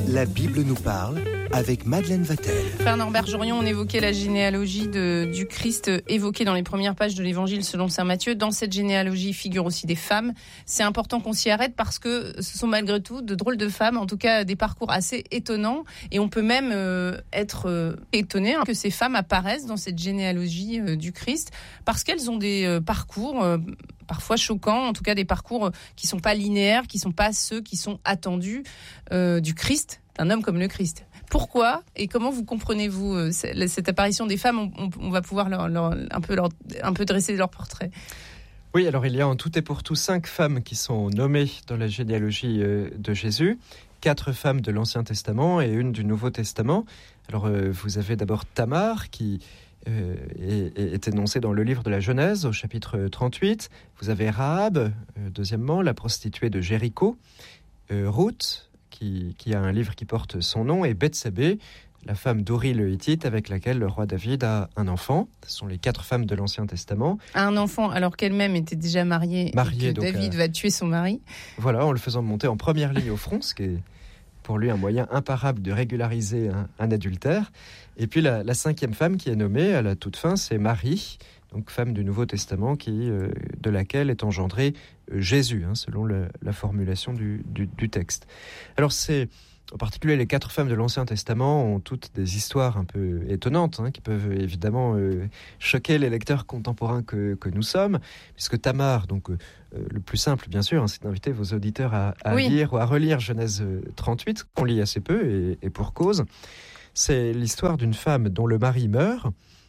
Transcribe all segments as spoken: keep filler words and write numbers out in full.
La Bible nous parle avec Madeleine Vatel. Frère Norbert Jorion, on évoquait la généalogie de, du Christ évoquée dans les premières pages de l'Évangile selon saint Matthieu. Dans cette généalogie figurent aussi des femmes. C'est important qu'on s'y arrête parce que ce sont malgré tout de drôles de femmes, en tout cas des parcours assez étonnants. Et on peut même euh, être euh, étonné hein, que ces femmes apparaissent dans cette généalogie euh, du Christ parce qu'elles ont des euh, parcours... Euh, parfois choquants, en tout cas des parcours qui ne sont pas linéaires, qui ne sont pas ceux qui sont attendus euh, du Christ, d'un homme comme le Christ. Pourquoi et comment vous comprenez-vous euh, cette apparition des femmes? on, on, on va pouvoir leur, leur, un, peu leur, un peu dresser leur portrait. Oui, alors il y a en tout et pour tout cinq femmes qui sont nommées dans la généalogie euh, de Jésus, quatre femmes de l'Ancien Testament et une du Nouveau Testament. Alors euh, vous avez d'abord Tamar qui... Euh, est, est énoncé dans le livre de la Genèse au chapitre trente-huit. Vous avez Rahab, euh, deuxièmement, la prostituée de Jéricho, euh, Ruth, qui, qui a un livre qui porte son nom, et Bethsabée, la femme d'Uri le Hittite, avec laquelle le roi David a un enfant. Ce sont les quatre femmes de l'Ancien Testament. Un enfant, alors qu'elle-même était déjà mariée, mariée et que donc, David euh, va tuer son mari. Voilà, en le faisant monter en première ligne au front, ce qui est pour lui un moyen imparable de régulariser un, un adultère. Et puis la, la cinquième femme qui est nommée à la toute fin, c'est Marie, donc femme du Nouveau Testament, qui, euh, de laquelle est engendré euh, Jésus, hein, selon le, la formulation du, du, du texte. Alors c'est, en particulier les quatre femmes de l'Ancien Testament ont toutes des histoires un peu étonnantes, hein, qui peuvent évidemment euh, choquer les lecteurs contemporains que, que nous sommes, puisque Tamar, donc... Euh, Euh, le plus simple, bien sûr, hein, c'est d'inviter vos auditeurs à, à oui. lire ou à relire Genèse trente-huit, qu'on lit assez peu, et, et pour cause. C'est l'histoire d'une femme dont le mari meurt,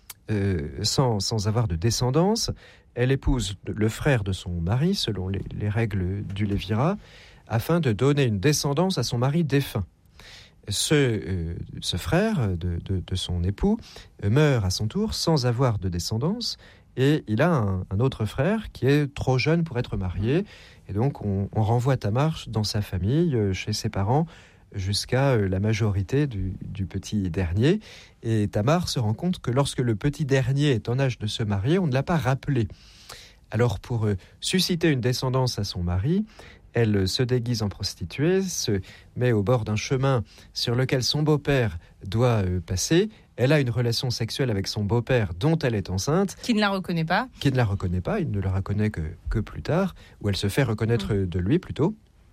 euh, sans, sans avoir de descendance. Elle épouse le frère de son mari, selon les, les règles du Lévirat, afin de donner une descendance à son mari défunt. Ce, euh, ce frère de, de, de son époux euh, meurt à son tour sans avoir de descendance. Et il a un, un autre frère qui est trop jeune pour être marié. Et donc, on, on renvoie Tamar dans sa famille, chez ses parents, jusqu'à la majorité du, du petit dernier. Et Tamar se rend compte que lorsque le petit dernier est en âge de se marier, on ne l'a pas rappelé. Alors, pour susciter une descendance à son mari, elle se déguise en prostituée, se met au bord d'un chemin sur lequel son beau-père doit passer. Elle a une relation sexuelle avec son beau-père dont elle est enceinte. Qui ne la reconnaît pas. Qui ne la reconnaît pas, il ne la reconnaît que, que plus tard, ou elle se fait reconnaître mmh. de lui plutôt.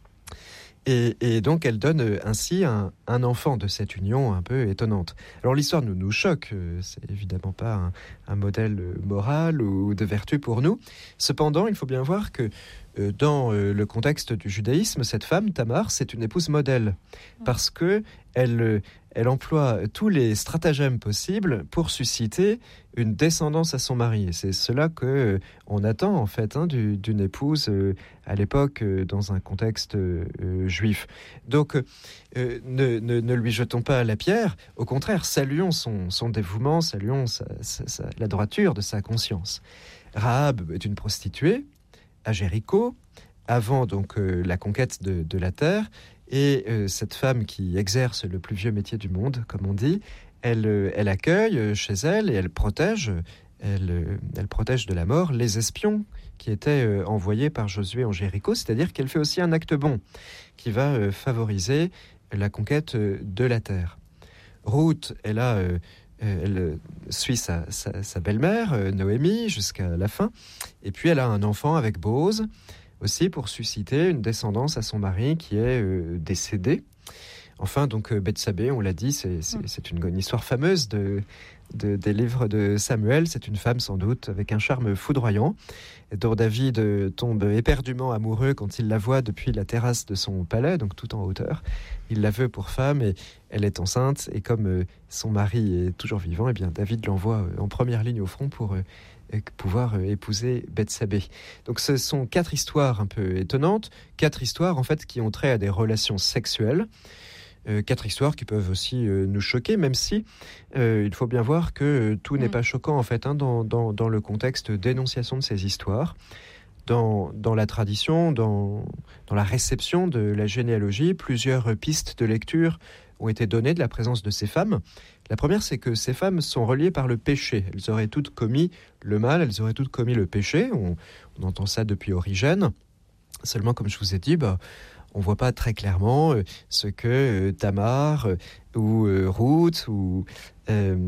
Et, et donc elle donne ainsi un, un enfant de cette union un peu étonnante. Alors l'histoire nous, nous choque, c'est évidemment pas un, un modèle moral ou de vertu pour nous. Cependant, il faut bien voir que dans le contexte du judaïsme, cette femme, Tamar, c'est une épouse modèle, parce que elle, elle emploie tous les stratagèmes possibles pour susciter une descendance à son mari. Et c'est cela que on attend en fait hein, du, d'une épouse euh, à l'époque euh, dans un contexte euh, juif. Donc, euh, ne, ne, ne lui jetons pas la pierre. Au contraire, saluons son, son dévouement, saluons sa, sa, sa, la droiture de sa conscience. Rahab est une prostituée à Jéricho, avant donc euh, la conquête de, de la terre, et euh, cette femme qui exerce le plus vieux métier du monde, comme on dit, elle, euh, elle accueille euh, chez elle et elle protège, elle, euh, elle protège de la mort les espions qui étaient euh, envoyés par Josué en Jéricho, c'est-à-dire qu'elle fait aussi un acte bon qui va euh, favoriser la conquête euh, de la terre. Ruth, elle a... Euh, Elle suit sa, sa, sa belle-mère, Noémie, jusqu'à la fin. Et puis elle a un enfant avec Boaz, aussi pour susciter une descendance à son mari qui est euh, décédé. Enfin, donc Bethsabée, on l'a dit, c'est, c'est, c'est une, une histoire fameuse de, de, des livres de Samuel. C'est une femme sans doute avec un charme foudroyant, dont David tombe éperdument amoureux quand il la voit depuis la terrasse de son palais, donc tout en hauteur. Il la veut pour femme et elle est enceinte. Et comme son mari est toujours vivant, eh bien David l'envoie en première ligne au front pour pouvoir épouser Bethsabée. Donc ce sont quatre histoires un peu étonnantes, quatre histoires en fait qui ont trait à des relations sexuelles. Euh, quatre histoires qui peuvent aussi euh, nous choquer, même si euh, il faut bien voir que euh, tout mmh. n'est pas choquant en fait hein, dans, dans, dans le contexte d'énonciation de ces histoires. Dans, dans la tradition, dans, dans la réception de la généalogie, plusieurs pistes de lecture ont été données de la présence de ces femmes. La première, c'est que ces femmes sont reliées par le péché. Elles auraient toutes commis le mal, elles auraient toutes commis le péché. On, on entend ça depuis Origène. Seulement, comme je vous ai dit, bah, on voit pas très clairement euh, ce que euh, Tamar euh, ou euh, Ruth ou, euh,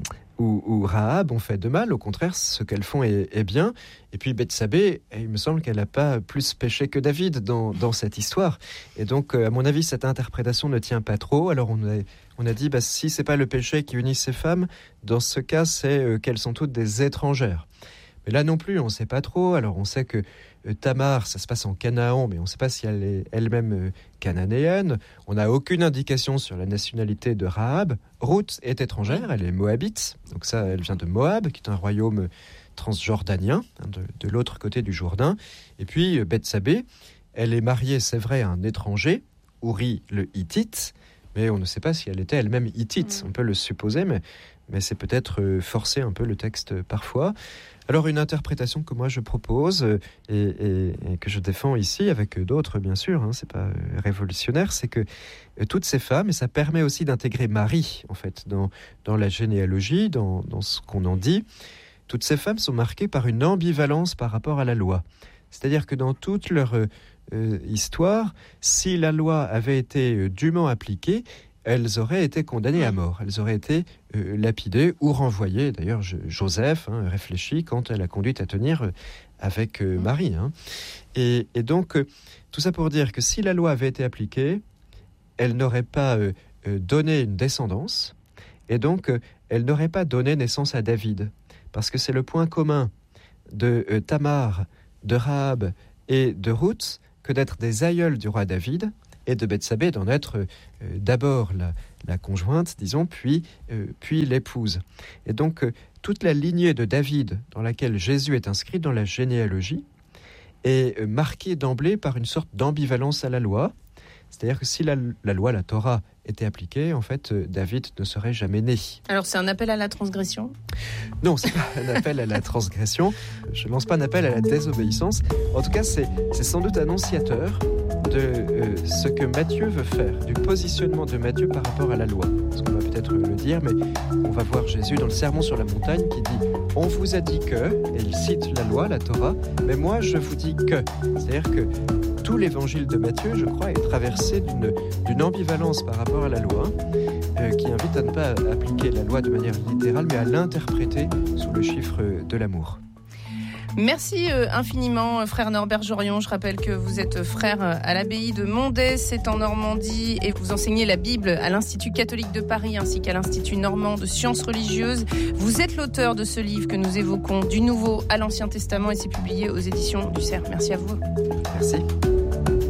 ou, ou Rahab ont fait de mal. Au contraire, ce qu'elles font est, est bien. Et puis Bethsabée, il me semble qu'elle n'a pas plus péché que David dans, dans cette histoire. Et donc, euh, à mon avis, cette interprétation ne tient pas trop. Alors on a, on a dit, bah, si c'est pas le péché qui unit ces femmes, dans ce cas, c'est euh, qu'elles sont toutes des étrangères. Mais là non plus, on ne sait pas trop. Alors on sait que euh, Tamar, ça se passe en Canaan, mais on ne sait pas si elle est elle-même euh, cananéenne. On n'a aucune indication sur la nationalité de Rahab. Ruth est étrangère, elle est moabite. Donc ça, elle vient de Moab, qui est un royaume transjordanien, hein, de, de l'autre côté du Jourdain. Et puis euh, Bethsabée, elle est mariée, c'est vrai, à un étranger, Uri le Hittite, mais on ne sait pas si elle était elle-même hittite. On peut le supposer, mais, mais c'est peut-être euh, forcer un peu le texte euh, parfois. Alors une interprétation que moi je propose euh, et, et, et que je défends ici avec d'autres bien sûr, hein, c'est pas euh, révolutionnaire, c'est que euh, toutes ces femmes, et ça permet aussi d'intégrer Marie en fait dans, dans la généalogie, dans, dans ce qu'on en dit, toutes ces femmes sont marquées par une ambivalence par rapport à la loi. C'est-à-dire que dans toute leur euh, euh, histoire, si la loi avait été euh, dûment appliquée, elles auraient été condamnées à mort, elles auraient été euh, lapidées ou renvoyées. D'ailleurs, je, Joseph hein, réfléchit quand elle a conduit à tenir euh, avec euh, Marie. Hein. Et, et donc, euh, tout ça pour dire que si la loi avait été appliquée, elle n'aurait pas euh, euh, donné une descendance, et donc euh, elle n'aurait pas donné naissance à David. Parce que c'est le point commun de euh, Tamar, de Rahab et de Ruth que d'être des aïeuls du roi David, et de Bethsabée d'en être euh, d'abord la, la conjointe, disons, puis, euh, puis l'épouse. Et donc, euh, toute la lignée de David dans laquelle Jésus est inscrit dans la généalogie est euh, marquée d'emblée par une sorte d'ambivalence à la loi. C'est-à-dire que si la, la loi, la Torah, était appliquée, en fait, euh, David ne serait jamais né. Alors, c'est un appel à la transgression ? Non, c'est pas un appel à la transgression. Je lance pas un appel à la désobéissance. En tout cas, c'est, c'est sans doute annonciateur de euh, ce que Matthieu veut faire, du positionnement de Matthieu par rapport à la loi. Parce qu'on va peut-être le dire, mais on va voir Jésus dans le Sermon sur la montagne qui dit « On vous a dit que », et il cite la loi, la Torah, « mais moi je vous dis que ». C'est-à-dire que tout l'évangile de Matthieu, je crois, est traversé d'une, d'une ambivalence par rapport à la loi, euh, qui invite à ne pas appliquer la loi de manière littérale, mais à l'interpréter sous le chiffre de l'amour. Merci infiniment, frère Norbert Jorion. Je rappelle que vous êtes frère à l'abbaye de Mondès, c'est en Normandie, et vous enseignez la Bible à l'Institut catholique de Paris ainsi qu'à l'Institut normand de sciences religieuses. Vous êtes l'auteur de ce livre que nous évoquons, du Nouveau à l'Ancien Testament, et c'est publié aux éditions du Cerf. Merci à vous. Merci.